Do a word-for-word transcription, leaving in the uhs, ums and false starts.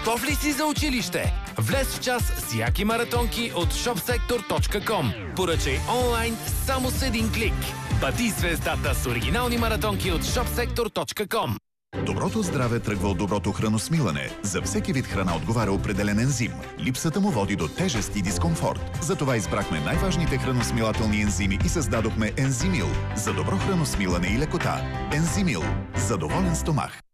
Готов ли си за училище? Влез в час с яки маратонки от шопсектор точка ком. Поръчай онлайн само с един клик. Бъди звездата с оригинални маратонки от шопсектор точка ком. Доброто здраве тръгва от доброто храносмилане. За всеки вид храна отговаря определен ензим. Липсата му води до тежест и дискомфорт. Затова избрахме най-важните храносмилателни ензими и създадохме Ензимил. За добро храносмилане и лекота. Ензимил. За доволен стомах.